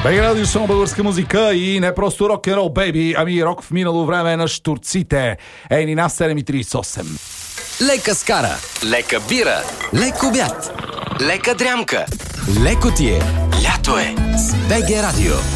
БГ Радио, само българска музика и не просто рок-н-рол, бейби, ами рок в минало време на штурците. Ей, ни на 7:38. Лека скара, лека бира, лек обяд, лека дрямка, леко ти е, лято е с БГ Радио.